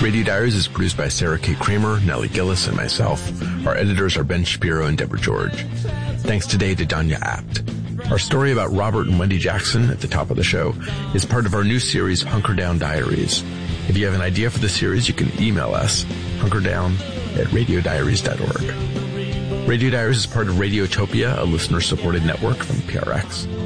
Radio Diaries is produced by Sarah K. Kramer, Nellie Gillis, and myself. Our editors are Ben Shapiro and Deborah George. Thanks today to Danya Apt. Our story about Robert and Wendy Jackson at the top of the show is part of our new series, Hunker Down Diaries. If you have an idea for the series, you can email us, hunkerdown@radiodiaries.org. Radio Diaries is part of Radiotopia, a listener-supported network from PRX.